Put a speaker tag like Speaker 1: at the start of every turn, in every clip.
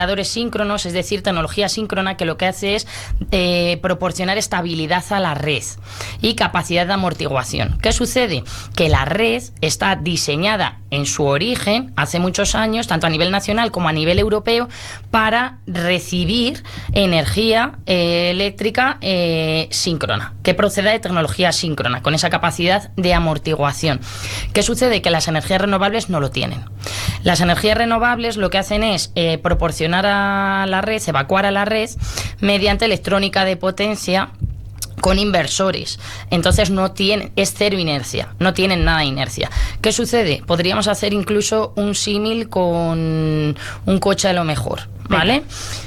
Speaker 1: síncronos, es decir, tecnología síncrona, que lo que hace es proporcionar estabilidad a la red y capacidad de amortiguación. ¿Qué sucede? Que la red está diseñada en su origen, hace muchos años, tanto a nivel nacional como a nivel europeo, para recibir energía eléctrica síncrona, que proceda de tecnología síncrona, con esa capacidad de amortiguación. ¿Qué sucede? Que las energías renovables no lo tienen. Las energías renovables lo que hacen es proporcionar a la red, evacuar a la red mediante electrónica de potencia con inversores. Entonces es cero inercia, no tienen nada de inercia. ¿Qué sucede? Podríamos hacer incluso un símil con un coche a lo mejor, ¿vale?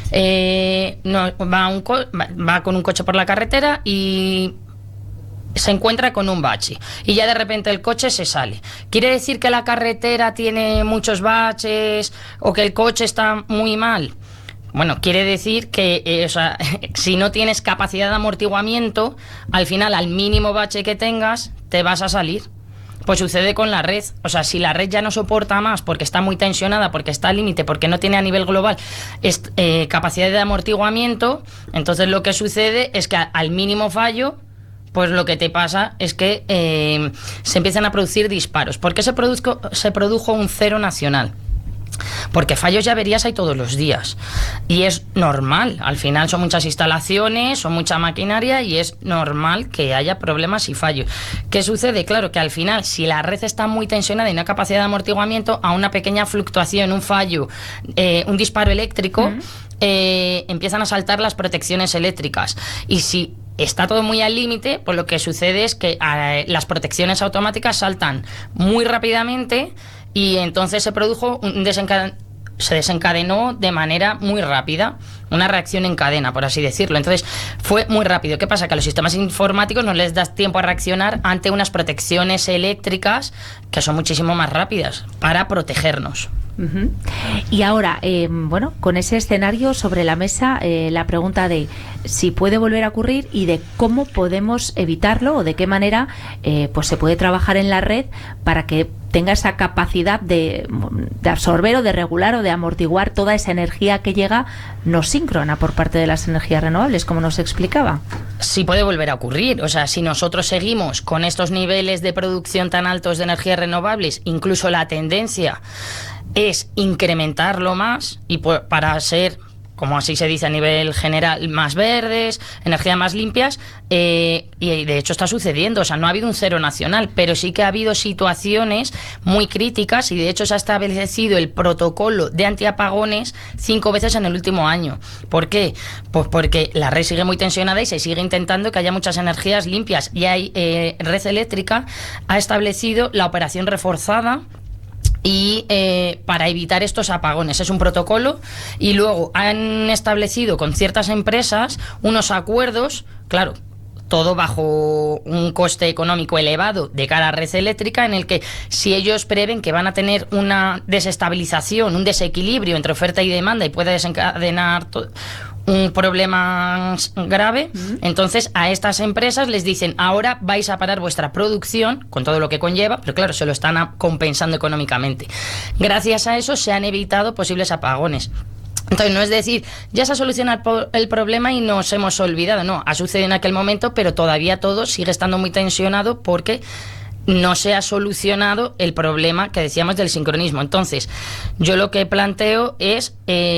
Speaker 1: Va con un coche por la carretera y se encuentra con un bache y ya de repente el coche se sale. ¿Quiere decir que la carretera tiene muchos baches o que el coche está muy mal? Bueno, quiere decir que si no tienes capacidad de amortiguamiento, al final, al mínimo bache que tengas, te vas a salir. Pues sucede con la red. O sea, si la red ya no soporta más porque está muy tensionada, porque está al límite, porque no tiene a nivel global capacidad de amortiguamiento, entonces lo que sucede es que al mínimo fallo, pues lo que te pasa es que se empiezan a producir disparos. ¿Por qué se produjo un cero nacional? Porque fallos y averías hay todos los días y es normal, al final son muchas instalaciones, son mucha maquinaria y es normal que haya problemas y fallos. ¿Qué sucede? Claro que al final, si la red está muy tensionada y no hay capacidad de amortiguamiento, a una pequeña fluctuación, un fallo, un disparo eléctrico, empiezan a saltar las protecciones eléctricas, y si está todo muy al límite, pues lo que sucede es que las protecciones automáticas saltan muy rápidamente y entonces se produjo se desencadenó de manera muy rápida, una reacción en cadena, por así decirlo. Entonces fue muy rápido. ¿Qué pasa? Que a los sistemas informáticos no les da tiempo a reaccionar ante unas protecciones eléctricas que son muchísimo más rápidas para protegernos.
Speaker 2: Uh-huh. Y ahora, con ese escenario sobre la mesa, la pregunta de si puede volver a ocurrir y de cómo podemos evitarlo o de qué manera pues se puede trabajar en la red para que tenga esa capacidad de absorber o de regular o de amortiguar toda esa energía que llega no síncrona por parte de las energías renovables, como nos explicaba.
Speaker 1: Sí puede volver a ocurrir. O sea, si nosotros seguimos con estos niveles de producción tan altos de energías renovables, incluso la tendencia es incrementarlo más y para ser, como así se dice a nivel general, más verdes, energías más limpias, y de hecho está sucediendo. O sea, no ha habido un cero nacional, pero sí que ha habido situaciones muy críticas y de hecho se ha establecido el protocolo de antiapagones 5 veces en el último año. ¿Por qué? Pues porque la red sigue muy tensionada y se sigue intentando que haya muchas energías limpias, y hay Red Eléctrica ha establecido la operación reforzada y para evitar estos apagones. Es un protocolo, y luego han establecido con ciertas empresas unos acuerdos, claro, todo bajo un coste económico elevado de cara a red eléctrica, en el que si ellos prevén que van a tener una desestabilización, un desequilibrio entre oferta y demanda y puede desencadenar un problema grave, entonces a estas empresas les dicen: ahora vais a parar vuestra producción, con todo lo que conlleva, pero claro, se lo están compensando económicamente. Gracias a eso se han evitado posibles apagones. Entonces no es decir, ya se ha solucionado el problema y nos hemos olvidado. No, ha sucedido en aquel momento, pero todavía todo sigue estando muy tensionado porque no se ha solucionado el problema que decíamos del sincronismo. Entonces yo lo que planteo es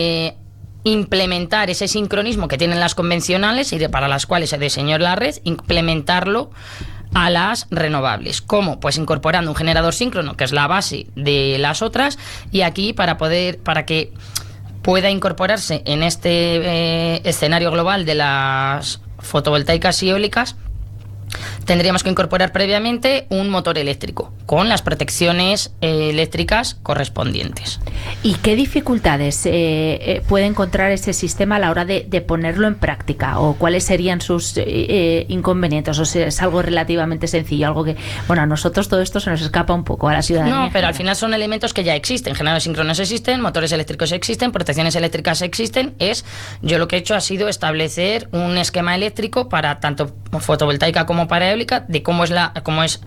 Speaker 1: implementar ese sincronismo que tienen las convencionales y para las cuales se diseñó la red, implementarlo a las renovables. ¿Cómo? Pues incorporando un generador síncrono, que es la base de las otras, y aquí para que pueda incorporarse en este escenario global de las fotovoltaicas y eólicas, tendríamos que incorporar previamente un motor eléctrico con las protecciones eléctricas correspondientes.
Speaker 2: ¿Y qué dificultades puede encontrar ese sistema a la hora de ponerlo en práctica? ¿O cuáles serían sus inconvenientes? ¿O sea, es algo relativamente sencillo? Algo que, a nosotros todo esto se nos escapa un poco a la ciudadanía.
Speaker 1: No, pero al final son elementos que ya existen. Generadores síncronos existen, motores eléctricos existen, protecciones eléctricas existen. Yo lo que he hecho ha sido establecer un esquema eléctrico para tanto fotovoltaica como para eólica, de cómo es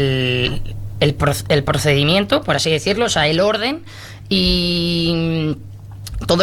Speaker 1: el procedimiento, por así decirlo, o sea, el orden, y